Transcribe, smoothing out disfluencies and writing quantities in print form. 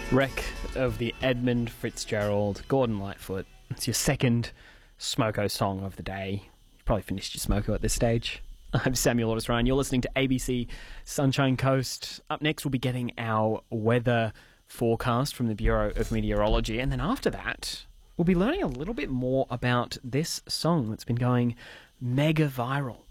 Wreck of the Edmund Fitzgerald, Gordon Lightfoot. It's your second Smoko song of the day. You probably finished your Smoko at this stage. I'm Samuel Otis Ryan. You're listening to ABC Sunshine Coast. Up next, we'll be getting our weather forecast from the Bureau of Meteorology. And then after that, we'll be learning a little bit more about this song that's been going mega viral.